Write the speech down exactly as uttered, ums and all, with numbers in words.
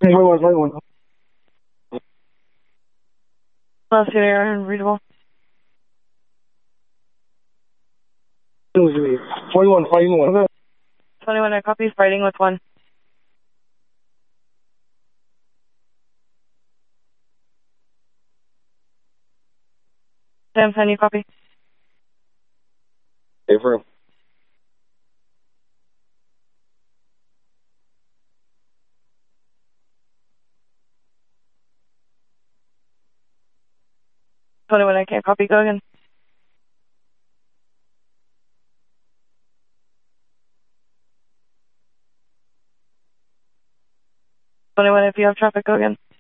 twenty-one, twenty-one. Last area unreadable. twenty-one, fighting one. twenty-one, I copy, fighting with one. Sam, can you copy? Affirm. twenty-one, I can't copy, go again. twenty-one, if you have traffic, go again.